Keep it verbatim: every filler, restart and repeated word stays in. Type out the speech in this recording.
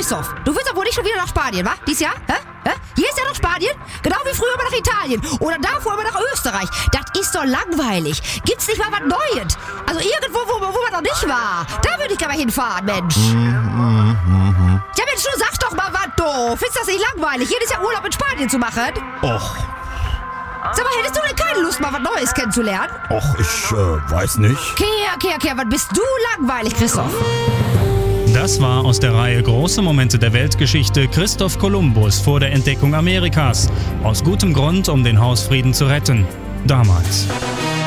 Christoph, du willst doch wohl nicht schon wieder nach Spanien, wa? Dies Jahr? Hä? Hä? Hier ist ja noch Spanien. Genau wie früher immer nach Italien. Oder davor immer nach Österreich. Das ist doch langweilig. Gibt's nicht mal was Neues? Also irgendwo, wo, wo man noch nicht war. Da würde ich gerne mal hinfahren, Mensch. Ja, Mensch, du sag doch mal was, du. Findest du das nicht langweilig, jedes Jahr Urlaub in Spanien zu machen? Och, Sag mal, hättest du denn keine Lust, mal was Neues kennenzulernen? och, ich äh, weiß nicht. Kehr, kehr, kehr, was bist du langweilig, Christoph? Das war aus der Reihe Große Momente der Weltgeschichte Christoph Kolumbus vor der Entdeckung Amerikas. Aus gutem Grund, um den Hausfrieden zu retten. Damals.